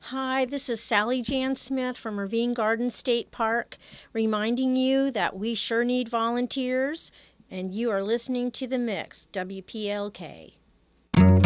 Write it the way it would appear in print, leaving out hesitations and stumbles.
Hi, this is Sally Jan Smith from Ravine Garden State Park, reminding you that we sure need volunteers, and you are listening to The Mix, WPLK.